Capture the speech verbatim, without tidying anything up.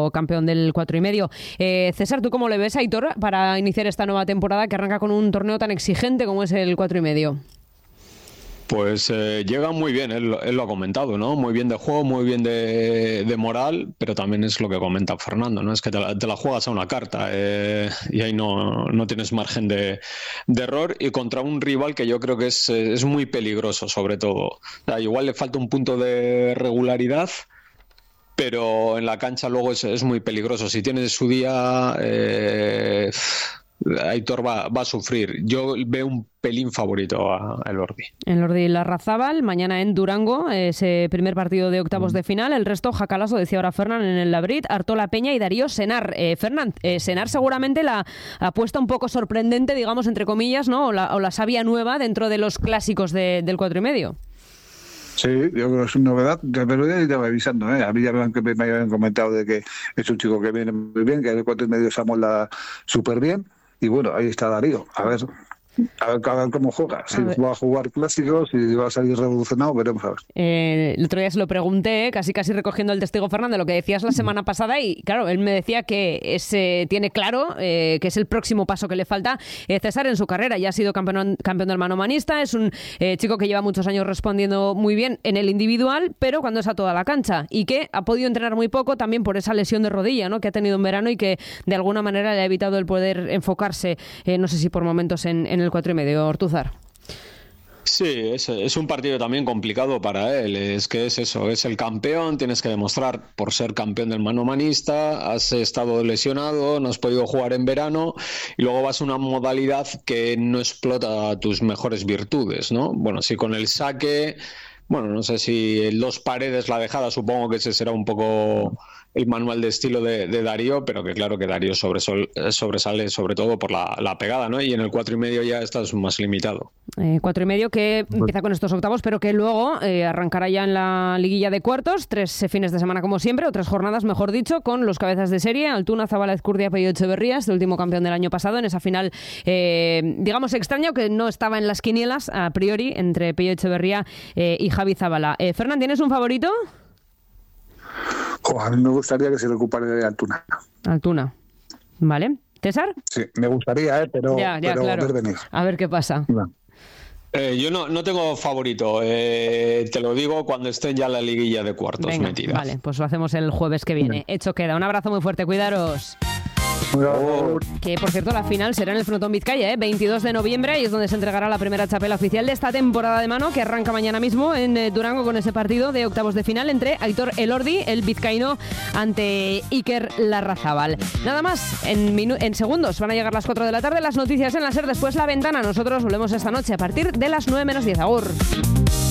nuevo campeón del cuatro y medio. Eh, César, ¿tú cómo le ves a Aitor para iniciar esta nueva temporada que arranca con un torneo tan exigente como es el cuatro y medio? Pues eh, llega muy bien, él, él lo ha comentado, ¿no? Muy bien de juego, muy bien de, de moral, pero también es lo que comenta Fernando, ¿no? Es que te la, te la juegas a una carta eh, y ahí no, no tienes margen de, de error, y contra un rival que yo creo que es, es muy peligroso, sobre todo. O sea, igual le falta un punto de regularidad, pero en la cancha luego es, es muy peligroso. Si tiene su día... Eh, Aitor va, va a sufrir. Yo veo un pelín favorito a Elordi. Elordi Larrazábal, mañana en Durango, ese primer partido de octavos mm. de final. El resto, Jacalaso, decía ahora Fernán, en el Labrit, Artola Peña y Darío Senar. Eh, Fernán, eh, Senar seguramente la apuesta un poco sorprendente, digamos, entre comillas, ¿no? O la, o la savia nueva dentro de los clásicos de, del cuatro y medio. Sí, yo creo que es una novedad, pero ya estaba avisando, ¿eh? A mí ya me, me habían comentado de que es un chico que viene muy bien, que el cuatro y medio se amolda súper bien. Y bueno, ahí está Darío. A ver, a ver, a ver cómo juega. Si va a jugar clásicos, si va a salir revolucionado, veremos a ver. Eh, el otro día se lo pregunté, casi casi recogiendo el testigo, Fernando, lo que decías la semana pasada, y claro, él me decía que ese, tiene claro eh, que es el próximo paso que le falta. Eh, César en su carrera ya ha sido campeón, campeón del manomanista, es un eh, chico que lleva muchos años respondiendo muy bien en el individual, pero cuando es a toda la cancha, y que ha podido entrenar muy poco también por esa lesión de rodilla, ¿no?, que ha tenido en verano y que de alguna manera le ha evitado el poder enfocarse, eh, no sé si por momentos en, en el cuatro y medio. Ortúzar. Sí, es, es un partido también complicado para él. Es que es eso, es el campeón, tienes que demostrar por ser campeón del manomanista, has estado lesionado, no has podido jugar en verano y luego vas a una modalidad que no explota tus mejores virtudes, ¿no? Bueno, sí, con el saque, bueno, no sé si el dos paredes, la dejada, supongo que ese será un poco el manual de estilo de, de Darío, pero que claro que Darío sobresol, sobresale sobre todo por la, la pegada, ¿no? Y en el cuatro y medio ya estás más limitado. Eh, cuatro y medio que empieza con estos octavos, pero que luego eh, arrancará ya en la liguilla de cuartos, tres fines de semana como siempre, o tres jornadas, mejor dicho, con los cabezas de serie, Altuna, Zabala, Ezcurdia, Pello Echeverría, el último campeón del año pasado, en esa final, eh, digamos, extraño, que no estaba en las quinielas a priori, entre Pello Echeverría eh, y Javi Zabala. Eh, Fernán, ¿tienes un favorito? Oh, a mí me gustaría que se recupere de Altuna. Altuna, ¿vale? ¿César? Sí, me gustaría, ¿eh? pero, ya, ya, pero claro. venir. A ver qué pasa. No. Eh, yo no, no tengo favorito, eh, te lo digo cuando estén ya la liguilla de cuartos Venga, metida. Vale, pues lo hacemos el jueves que viene. Hecho queda. Un abrazo muy fuerte, cuidaros. Oh. Que por cierto la final será en el Frontón Vizcaya, ¿eh? veintidós de noviembre, y es donde se entregará la primera txapela oficial de esta temporada de mano, que arranca mañana mismo en eh, Durango, con ese partido de octavos de final entre Aitor Elordi, el vizcaíno, ante Iker Larrazábal. Nada más, en, minu- en segundos van a llegar las cuatro de la tarde, las noticias en la SER, después La Ventana. Nosotros volvemos esta noche a partir de las nueve menos diez. Agur.